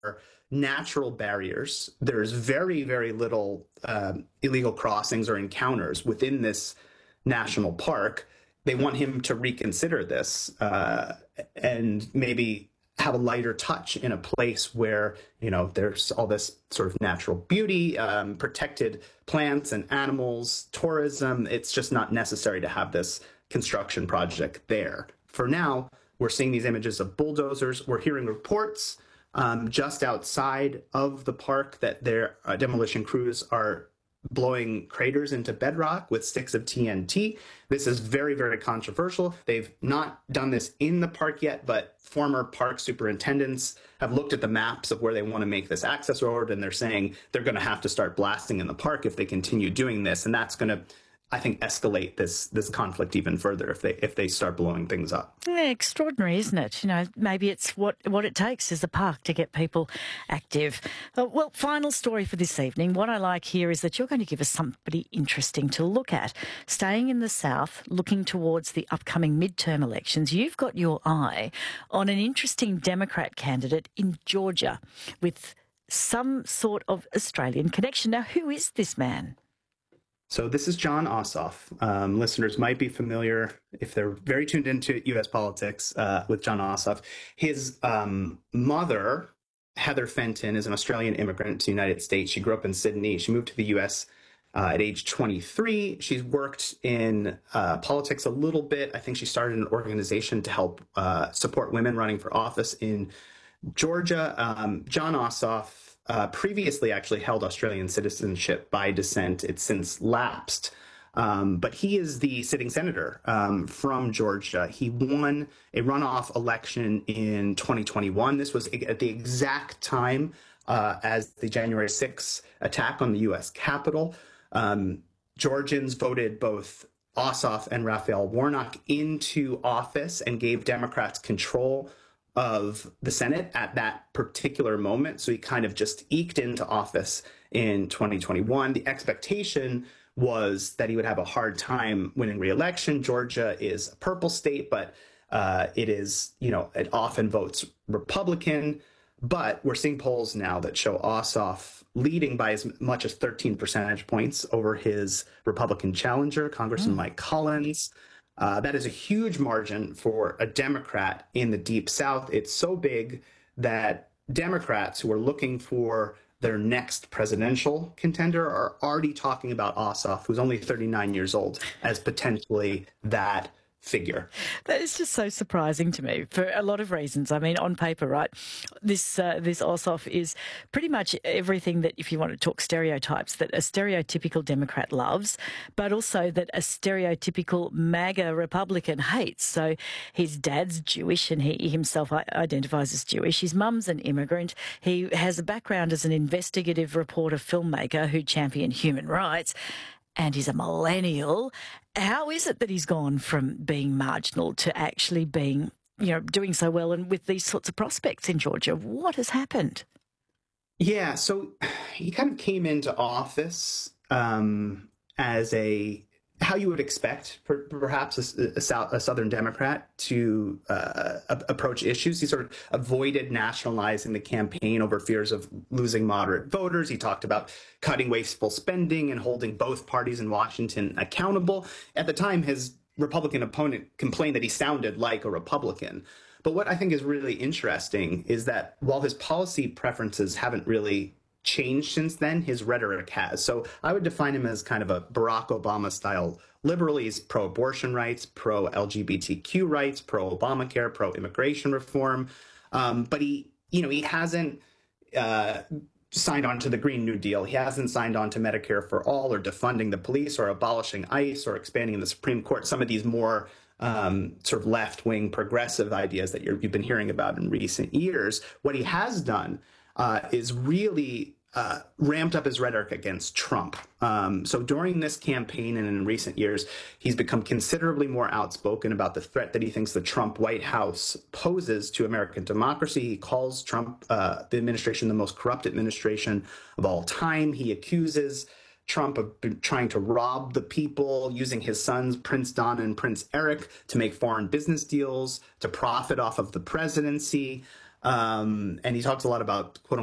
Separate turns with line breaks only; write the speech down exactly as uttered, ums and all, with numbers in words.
natural barriers. There's very, very little uh, illegal crossings or encounters within this national park. They want him to reconsider this uh, and maybe have a lighter touch in a place where, you know, there's all this sort of natural beauty, um, protected plants and animals, tourism. It's just not necessary to have this construction project there. For now, we're seeing these images of bulldozers. We're hearing reports um, just outside of the park that their uh, demolition crews are blowing craters into bedrock with sticks of T N T. This is very, very controversial. They've not done this in the park yet, but former park superintendents have looked at the maps of where they want to make this access road, and they're saying they're going to have to start blasting in the park if they continue doing this, and that's going to, I think, escalate this this conflict even further if they if they start blowing things up.
Yeah, extraordinary, isn't it? You know, maybe it's what what it takes is a park to get people active. Uh, well, final story for this evening. What I like here is that you're going to give us somebody interesting to look at. Staying in the south, looking towards the upcoming midterm elections, you've got your eye on an interesting Democrat candidate in Georgia with some sort of Australian connection. Now, who is this man?
So this is Jon Ossoff. Um, listeners might be familiar, if they're very tuned into U S politics, uh, with Jon Ossoff. His um, mother, Heather Fenton, is an Australian immigrant to the United States. She grew up in Sydney. She moved to the U S uh, at age twenty-three. She's worked in uh, politics a little bit. I think she started an organization to help uh, support women running for office in Georgia. Um, Jon Ossoff Uh, previously actually held Australian citizenship by descent. It's since lapsed. Um, but he is the sitting senator um, from Georgia. He won a runoff election in twenty twenty-one. This was at the exact time uh, as the January sixth attack on the U S Capitol. Um, Georgians voted both Ossoff and Raphael Warnock into office and gave Democrats control of the Senate at that particular moment. So he kind of just eked into office in twenty twenty-one. The expectation was that he would have a hard time winning re-election. Georgia is a purple state, but uh, it is, you know, it often votes Republican. But we're seeing polls now that show Ossoff leading by as much as thirteen percentage points over his Republican challenger, Congressman mm. Mike Collins. Uh, that is a huge margin for a Democrat in the Deep South. It's so big that Democrats who are looking for their next presidential contender are already talking about Ossoff, who's only thirty-nine years old, as potentially that figure.
That is just so surprising to me for a lot of reasons. I mean, on paper, right, this uh, this Ossoff is pretty much everything that, if you want to talk stereotypes, that a stereotypical Democrat loves, but also that a stereotypical MAGA Republican hates. So his dad's Jewish and he himself identifies as Jewish. His mum's an immigrant. He has a background as an investigative reporter filmmaker who championed human rights. And he's a millennial. How is it that he's gone from being marginal to actually being, you know, doing so well and with these sorts of prospects in Georgia? What has happened?
Yeah, so he kind of came into office um, as a, how you would expect per, perhaps a, a, South, a Southern Democrat to uh, a, approach issues. He sort of avoided nationalizing the campaign over fears of losing moderate voters. He talked about cutting wasteful spending and holding both parties in Washington accountable. At the time, his Republican opponent complained that he sounded like a Republican. But what I think is really interesting is that while his policy preferences haven't really changed since then, his rhetoric has. So I would define him as kind of a Barack Obama style liberal. He's pro-abortion rights, pro-L G B T Q rights, pro-Obamacare, pro-immigration reform. Um, but he, you know, he hasn't uh, signed on to the Green New Deal. He hasn't signed on to Medicare for all or defunding the police or abolishing ICE or expanding the Supreme Court. Some of these more um, sort of left-wing progressive ideas that you're, you've been hearing about in recent years. What he has done Uh, is really uh, ramped up his rhetoric against Trump. Um, so during this campaign and in recent years, he's become considerably more outspoken about the threat that he thinks the Trump White House poses to American democracy. He calls Trump, uh, the administration, the most corrupt administration of all time. He accuses Trump of trying to rob the people, using his sons, Prince Don and Prince Eric, to make foreign business deals, to profit off of the presidency. Um, and he talks a lot about quote